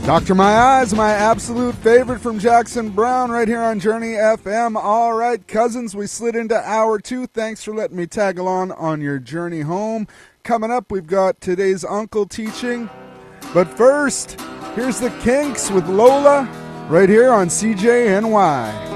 Dr. My Eyes, my absolute favorite from Jackson Browne right here on Journey FM. All right, cousins, we slid into hour 2. Thanks for letting me tag along on your journey home. Coming up, we've got today's uncle teaching. But first, here's the Kinks with Lola right here on CJNY.